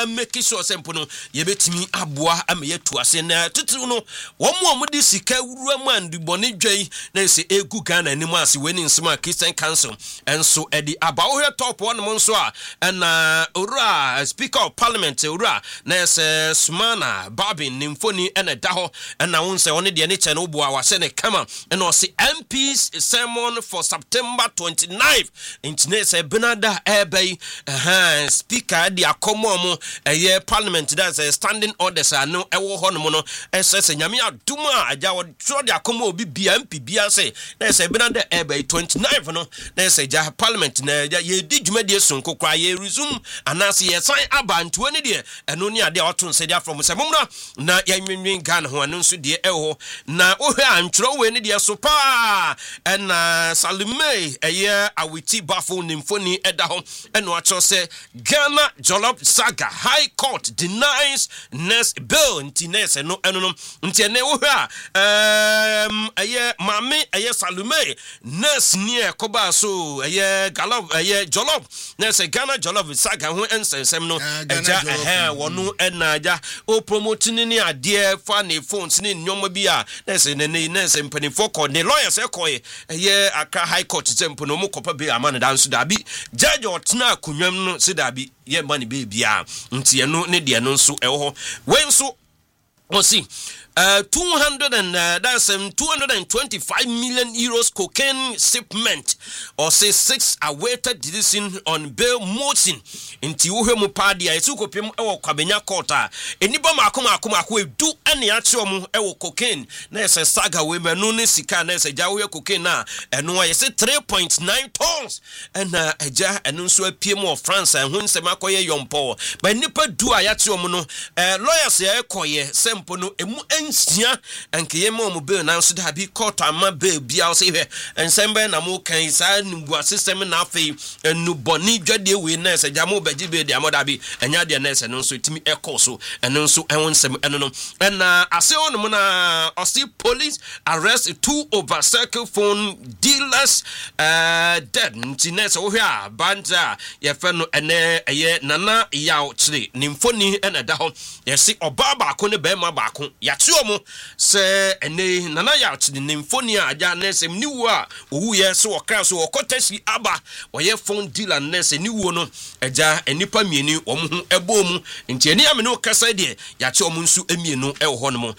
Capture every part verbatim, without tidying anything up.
nyinaa make sure sempo no ye betimi aboa ama yetu ase na titiri no wo mo mo di sika wura mu andibone dwai na se egu Ghana anim ase weni nsema Christian Council enso edi abawo top one mo nso a na ora Speaker of Parliament ora na se Sumana Babin nimfoni ena da ho na won se one de ne che no boa wa se ne kama na o se M Ps sermon for September twenty-ninth intine se Benada Ebay uh Speaker di akomo mo eye Parliament that's a standing orders ano ewo ho no no ese se nyame aduma aja wo tro di akomo obi bia M P bia se na se Benada Ebay twenty-ninth no na se ja Parliament na ye di dwumade sonko kwa ye resume anase ye sign abantu ani de eno ni ade oto nse dia from se momra na ya nwenwen Ghana ho anu nso de eho na ohwe antro we ni de so pa na Salome eye awiti bafo nimfoni eda ho eno acho se Ghana Jollof Saga High Court denies next bill ntinese no eno no ntene ohwe a um eye mame eye Salome nurse ni ekoba so eye Galof eye Jollof na se Ghana Jollof Saga ho ensensem no eja eh wonu enaja o promoting ni ade fa ne phones ni nyoma bi a na se ne ne se mpanifo ko ne lawyers e ko ye Accra High Court tempo no mo kopa be amana dan so da bi judge otna akunwam no se da bi ye mani be bia ntie no ne de no nso e ho we nso o si Uh, two hundred and uh, that's um, two hundred twenty-five million euros cocaine shipment or say six awaited decision on bail motion inti uhe mu padi ya esu kopim ewo kwabenya kota eniba makoma akoma akwe du ene ache omu ewo cocaine na ese saga we menu ne sika na ese ja uhe cocaine na eno wa yese three point nine tons ena eja eno nso apie mu France ehun nsem akoye yompo ba nipa du ayache omu no eh, lawyers ya ekoye sempo no emu nsia enke mo mo bill na so da bi court ama bill bia so hwe ensembe na mo kan sa nugua system na afei enu boni dwade we na se jamo baji be de amoda bi enya de na se no so timi ekọ so eno so enwonsem eno no na ase on mo na osi police arrest two over circle phone dealers uh dead ntinese wo hwe a banja ye fe no ene eye nana yaw chire nimfoni ena da ho ye se oba ba ko ne be ma ba ko ya tuomo se ene nana yaw chire nimfoni a aja na sem ni wo a owu ye se wo kra so okotasi aba wo ye phone dealer na se ni wo no aja enipa mieni wo mu ebo mu nti eni ame no kasa de ya che omu nsu emienu e wo ho no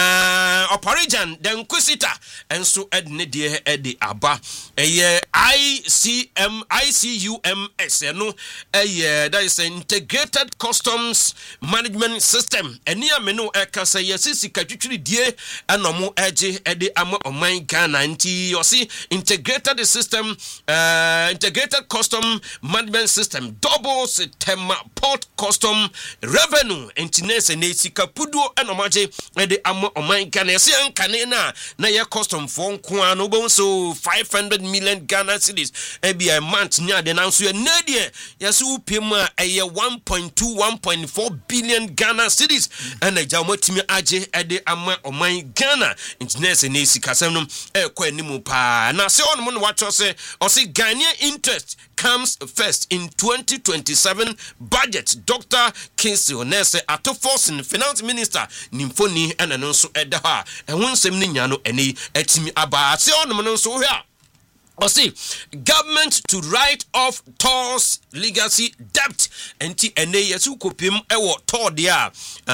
na operajan den kusita enso edne de ede aba eye I C M I C U M S no eye that is integrated customs management system eni ame no e kasa ye sisika twitwiri die anomo eje ede ama oman Ghana nti yo si integrated system uh, integrated custom management system doubles tema port custom revenue ntinese ne sika pudo enomaje ede ama oman Ghana yesi ankane na na ye custom for nko no bo so five hundred million Ghana cedis e bi a month nya de nanso ye nedie yesi upem a eye one point two one point four billion Ghana cedis and eja motimi age ede ama oman Ghana ntinese ne sika sem no e kwa animu pa na se on mo no wacho se o se Ghanaian interest comes first in twenty twenty-seven budget. Doctor Kingsley Onese ato force in finance minister nimfoni ena no so eda ha ehun nsem ni nya no eni etimi aba se on mo no so hwe a or see government to write off tolls legacy debt enti ene yesu kopim ewo toll dia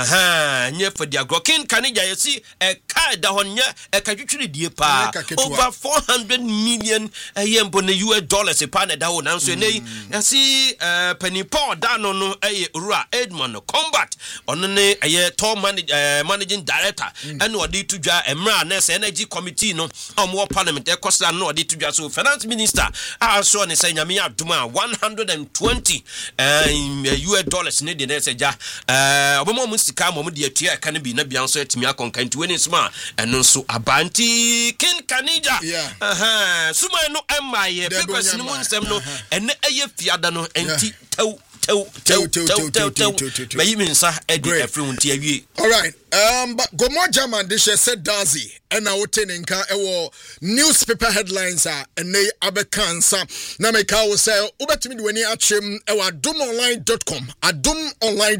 aha nye for dia grokin kanija yesi e ka da honya e ka twitwiri die pa over four hundred million yembo ne U S dollars e pa na da ho nanso ene yesi penny paul da no no eye ura Edmond Combat ono ne eye toll managing director ene odi tudwa emra na energy committee no omo parliament e kosa no odi tudwa so finance minister also ne say nyame aduma one hundred twenty uh, U S dollars ne de na say ja eh obomo mu sika mo de atua ka ne bi na bia nso atimi akonkan ti weni sma eno nso abanti kin kanija aha suma no emaye because no nsem no ene eye fiada no enti taw taw taw taw taw bayi minsa edi afri wonti awie. All right, um but Gomo German they said Dazi and now tenenka ewo newspaper headlines are and they abekansa na meka wo say ubetimi de wani achem ewa adum online dot com adum online